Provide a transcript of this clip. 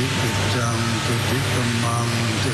ติกิจจังทุติกัมมังติ